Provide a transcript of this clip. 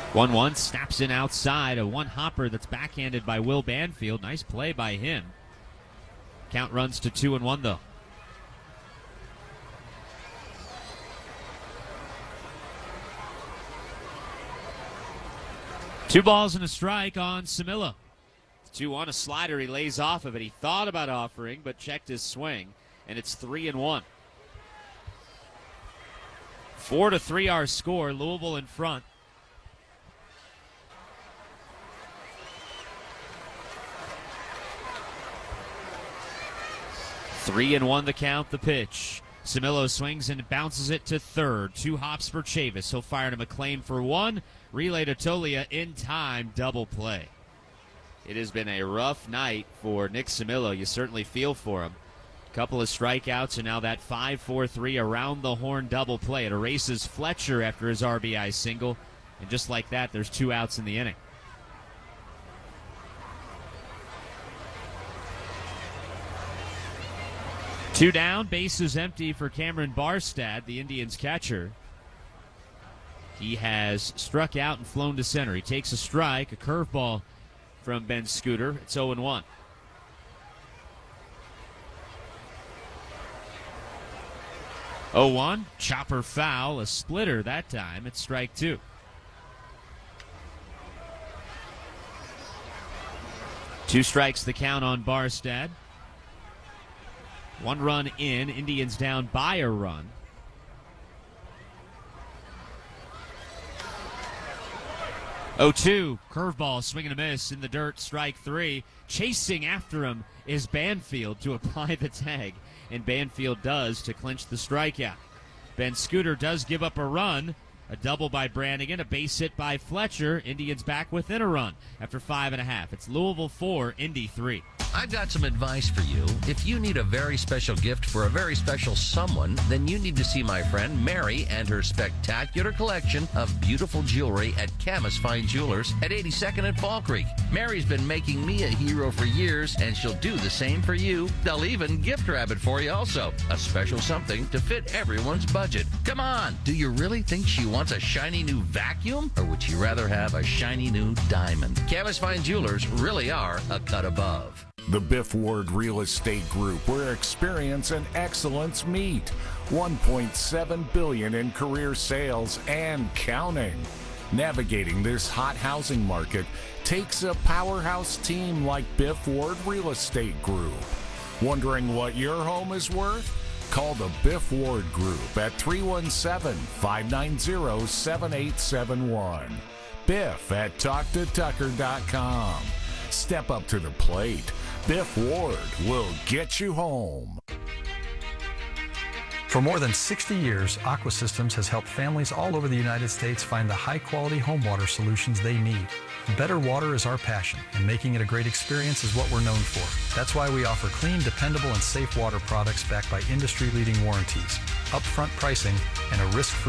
1-1, snaps in outside, a one-hopper that's backhanded by Will Banfield. Nice play by him. Count runs to 2-1, though. Two balls and a strike on Camilo. 2-1, a slider. He lays off of it. He thought about offering, but checked his swing, and it's 3-1. 4-3 our score. Louisville in front. Three and one the count, the pitch. Camilo swings and bounces it to third. Two hops for Chavis. He'll fire to McLean for one. Relay to Tolia in time. Double play. It has been a rough night for Nick Camilo. You certainly feel for him. Couple of strikeouts, and now that 5-4-3 around the horn double play. It erases Fletcher after his RBI single. And just like that, there's 2 outs in the inning. Two down, bases empty for Cameron Barstad, the Indians catcher. He has struck out and flown to center. He takes a strike, a curveball from Ben Scooter. It's 0-1. Chopper foul, a splitter that time. It's strike 2. Two strikes the count on Barstad. 1 run in, Indians down by a run. Curveball, swing and a miss in the dirt, strike 3. Chasing after him is Banfield to apply the tag, and Banfield does to clinch the strikeout. Ben Scooter does give up a run, a double by Brannigan, a base hit by Fletcher. Indians back within a run after 5.5. It's Louisville 4, Indy 3. I've got some advice for you. If you need a very special gift for a very special someone, then you need to see my friend Mary and her spectacular collection of beautiful jewelry at Camas Fine Jewelers at 82nd and Fall Creek. Mary's been making me a hero for years, and she'll do the same for you. They'll even gift wrap it for you also. A special something to fit everyone's budget. Come on, do you really think she wants a shiny new vacuum, or would you rather have a shiny new diamond? Camas Fine Jewelers really are a cut above. The Biff Ward Real Estate Group, where experience and excellence meet. $1.7 billion in career sales and counting. Navigating this hot housing market takes a powerhouse team like Biff Ward Real Estate Group. Wondering what your home is worth? Call the Biff Ward Group at 317-590-7871. Biff at TalkToTucker.com. Step up to the plate. Biff Ward will get you home. For more than 60 years, Aqua Systems has helped families all over the United States find the high-quality home water solutions they need. Better water is our passion, and making it a great experience is what we're known for. That's why we offer clean, dependable, and safe water products backed by industry-leading warranties, upfront pricing, and a risk-free